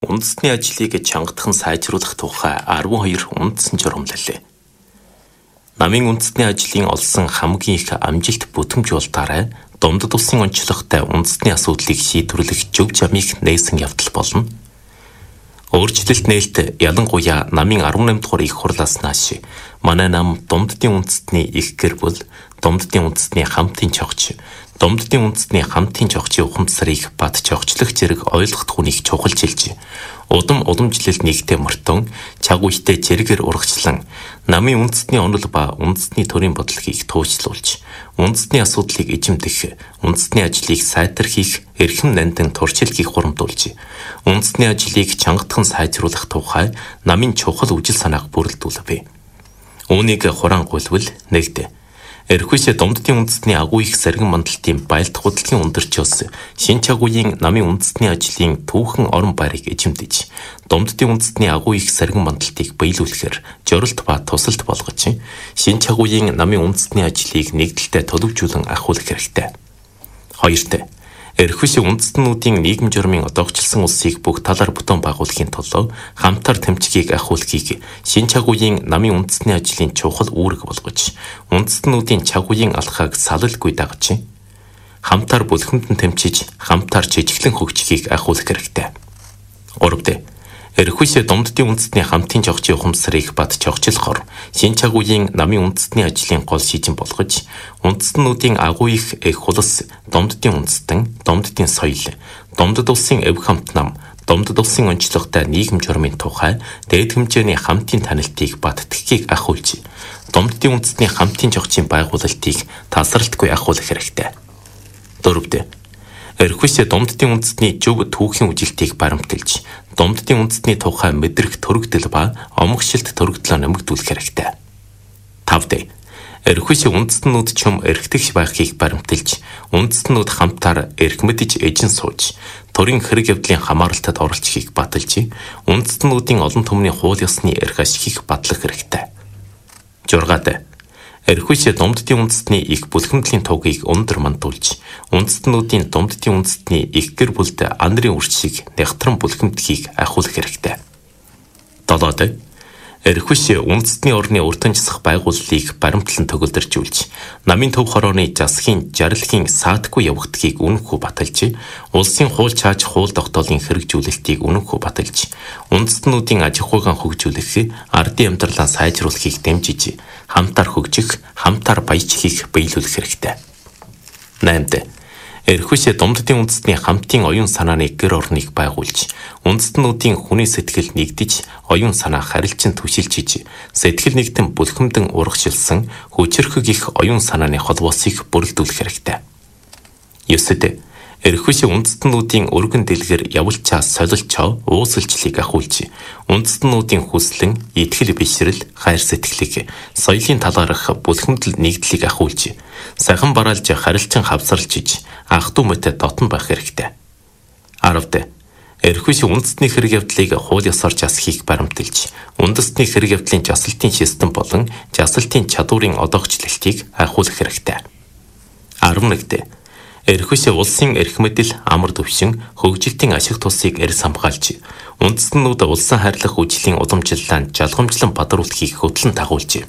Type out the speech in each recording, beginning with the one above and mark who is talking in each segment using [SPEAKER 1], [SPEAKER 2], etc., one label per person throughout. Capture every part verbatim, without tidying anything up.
[SPEAKER 1] үндэсний ажлыг чангатхан сайжруулах тухай арван хоёр үндсэн журамлалээ. Намын үндэсний ажлын олсон хамгийн их амжилт бүтэмж болтаарай Домдод улсын онцлогтой үндэсний асуудлыг шийдвэрлэх зөв замыг нээсэн явдал болно. Өөрчлөлт нээлт ялангуяа намын арван наймд дугаар их хурлаас нааш манай нам Домддын үндэстний их гэр бүл, Домддын үндэстний хамтын чогч, Домддын үндэстний хамтын чогчийн ухамсарыг бат чогчлох зэрэг ойлгох хүнийг чухалчилж, удам удамжлал нэгтэй мөртөн, чагуйтай зэрэгэр урагчлан, намын үндэстний онол ба үндэстний төрийн бодлогыг туучлуулж, үндэстний асуудлыг эзэмдэх, үндэстний ажлыг сайтархих, эрхэм нандин туршилтыг хурамдуулж, үндэстний ажлыг чангатхан сайжруулах тухай намын чухал үжил санааг бүрэлдүүлвэ. Үүнийг хурангуйлвал нэгдэ. Эрхүйсэ Домддын үндэстний агуу их сэргэн мандалтын байлдах хөдөлгөөний өндөрчөөс шин чагуугийн намын үндэстний ажлын түүхэн орон байрыг эзэмдэж, Домддын үндэстний агуу их сэргэн мандалтыг биелүүлэхээр жорилт ба тусалт болгож, шин чагуугийн намын үндэстний ажлыг нэгдэлтэй төлөвжүүлэн ахиулах хэрэгтэй. Хоёрт Эрхүйсэ үндэстнүүдийн нийгэм журмын одоогчлсон улсыг бүх талаар бүтэн байгуулахын тулд хамтар тэмцгийг ахиулахыг шин чагуугийн намын үндэстний ажлын чухал үүрэг болгож, үндэстнүүдийн чагуугийн алхааг салалгүй дагаж, хамтар бүлхэмдэн тэмцэж, хамтар жижиглэн хөгжихийг ахиулах хэрэгтэй. Гуравт Эрхүйсэ Домддын үндэстний хамтын чогчийн ухамсарыг бат чогчлохоор шин чагуугийн намын үндэстний ажлын гол шийдэн болгож, үндэстнүүдийн агуу их эх хулс, Домддын үндэстэн, Домддын соёл, Домдод улсын эв хамт нам, Домдод улсын онцлогтой нийгэм журмын тухай дээд хэмжээний хамтын танилтыг бат тгхийг ахиулж, Домддын үндэстний хамтын чогчийн байгуулалтыг тасралтгүй ахиулах хэрэгтэй. Дөрөвт Эрхүйсэ Домддын үндэстний зөв түүхийн үжилтийг баримталж, Домддын үндэстний тухай мэдрэх төрөгдөл ба омгшилт төрөгдлөө нэмэгдүүлэх хэрэгтэй. Тавд Эрхүйсэ үндэстнүүд чөм эрхтгч байхыг баримталж, үндэстнүүд хамтаар эрх мэдж эжин сууж, төрийн хэрэг явдлын хамааралтад оролцохыг баталж, үндэстнүүдийн олон түмний хууль ёсны эрх ашигыг батлах хэрэгтэй. Жургаад Эрхүйсэ Домддын үндэстний их бүлхэмдлийн тугийг өндөр мандуулж, үндэстнүүдийн Домддын үндэстний их гэр бүлд анарын үрчийг нягтран бүлхэмдэхийг ахиулах хэрэгтэй. Долоод Эрхүйсэ үндэстний орны урдчилсан байгууллыг баримтлан төгөлдөржүүлж, намын төв хорооны засгийн жаргалын саатгүй явагдахыг үнэнхүү баталж, улсын хууль чааж хууль тогтоолын хэрэгжүүлэлтийг үнэнхүү баталж, үндэстнүүдийн аж ахуйн хөгжүүлэх, ардын амьдралаа сайжруулахыг дэмжиж, хамтар хөгжих, хамтар баяжхийг биелүүлэх хэрэгтэй. Наймд Эрхүйсэ Домддын үндэстний хамтын оюун санааны гэр орныг байгуулж, үндэстнүүдийн хүний сэтгэл нэгдэж, оюун санаа харилцан түшилжиж, сэтгэл нэгтэн бүлхэмдэн урагшилсан хүчирхэг их оюун санааны холбоосыг бүрэлдүүлэх хэрэгтэй. Ёсод Эрхүйсэ үндэстнүүдийн өргөн дэлгэр явуулчаа солилчоо уусалчлыг ахиулж, үндэстнүүдийн хүслэн, итгэл бишрэл, хайр сэтгэлийг, соёлын талаарх бүлхэмдэл нэгдлийг ахиулж, сайхан бараалж харилцан хавсарлжиж, ах дүү мэт дотн байх хэрэгтэй. Аравд Эрхүйсэ үндэстний хэрэг явдлыг хууль ёсоор жасахыг баримталж, үндэстний хэрэг явдлын жасалтын систем болон жасалтын чадварын одоогчлолтыг ахиулах хэрэгтэй. арван нэгд Эрхүйсэ улсын эрх мэдэл, амар төвшин, хөгжилтийн ашиг тусыг эрс хамгаалж, үндэстнүүд улсын хайрлах үжлийн уламжлалаа жалгамжлан бадруулахыг хөтлөн дагуулж,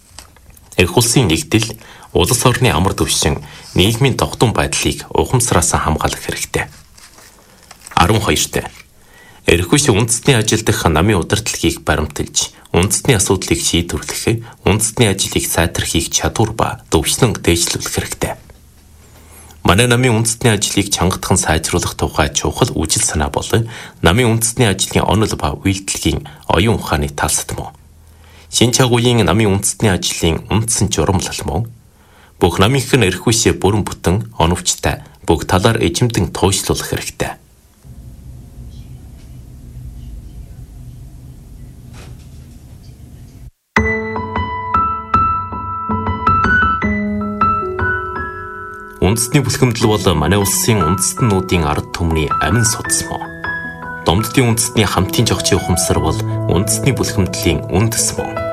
[SPEAKER 1] эрх улсын нэгдэл, улс орны амар төвшин, нийгмийн тогтун байдлыг ухамсараас хамгаалах хэрэгтэй. арван хоёрт Эрхүйсэ үндэстний ажил дах намын удирдлагыг баримталж, үндэстний асуудлыг шийдвэрлэх, үндэстний ажлыг сайтархих чадвар ба төвшлэн дээшлүүлэх хэрэгтэй. Манай намын үндэстний ажлыг чангатхан сайжруулах тухай чухал үжил санаа бол намын үндэстний ажлын онол ба үйлдэлгийн оюун ухааны талсад мөн. Шин чагуугийн намын үндэстний ажлын үндсэн журамлал мөн. Бүх намынхан Эрхүйсэ бүрэн бүтэн оновчтой бүх талаар эзэмдэн туйшлуулах хэрэгтэй. Үндэстний бүлхэмдэл бол манай улсын үндэстнүүдийн ард түмний амин судас мөн. Домддын үндэстний хамтын чогчийн ухамсар бол үндэстний бүлхэмдлийн үндэс мөн.